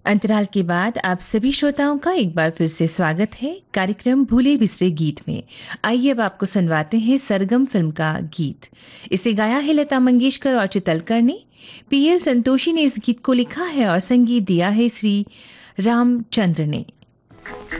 अंतराल के बाद आप सभी श्रोताओं का एक बार फिर से स्वागत है कार्यक्रम भूले बिसरे गीत में। आइए अब आपको सुनवाते हैं सरगम फिल्म का गीत। इसे गाया है लता मंगेशकर और चितलकर ने। पीएल संतोषी ने इस गीत को लिखा है और संगीत दिया है श्री रामचंद्र ने।